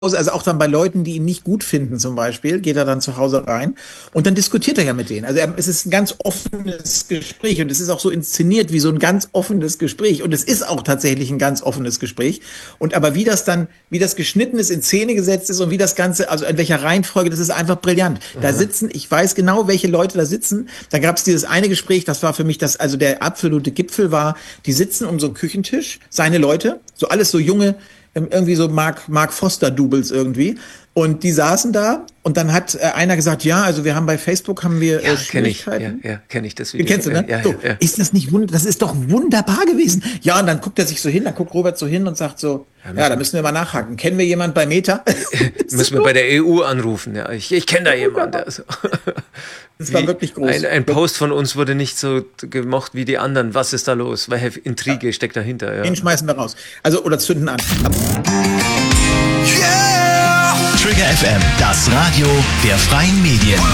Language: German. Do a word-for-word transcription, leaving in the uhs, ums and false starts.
also auch dann bei Leuten, die ihn nicht gut finden zum Beispiel, geht er dann zu Hause rein und dann diskutiert er ja mit denen. Also er, es ist ein ganz offenes Gespräch und es ist auch so inszeniert wie so ein ganz offenes Gespräch und es ist auch tatsächlich ein ganz offenes Gespräch. Und aber wie das dann, wie das geschnitten ist, in Szene gesetzt ist und wie das Ganze, also in welcher Reihenfolge, das ist einfach brillant. Da sitzen, ich weiß genau, welche Leute da sitzen. Da gab es dieses eine Gespräch, das war für mich das, also der absolute Gipfel war, die sitzen um so einen Küchentisch, seine Leute, so alles so junge, irgendwie so Mark, Mark Foster-Doubles irgendwie. Und die saßen da und dann hat äh, einer gesagt, ja, also wir haben bei Facebook haben wir ja, äh, Schwierigkeiten. Kenn ich, ja, ja, kenne ich das Video. Kennst du, ne? Ja, so, ja, ja. Ist das nicht wund- das ist doch wunderbar gewesen. Ja, und dann guckt er sich so hin, dann guckt Robert so hin und sagt so, ja, ja da müssen wir mal nachhaken. Kennen wir jemand bei Meta? Müssen wir bei der E U anrufen, ja. Ich, ich kenne da jemanden. Also. Das war wirklich groß. Ein, ein Post von uns wurde nicht so gemocht wie die anderen. Was ist da los? Welche Intrige ja. steckt dahinter? Ja. Den schmeißen wir raus. Also, oder zünden an. Yeah! Trigger F M, das Radio der freien Medien.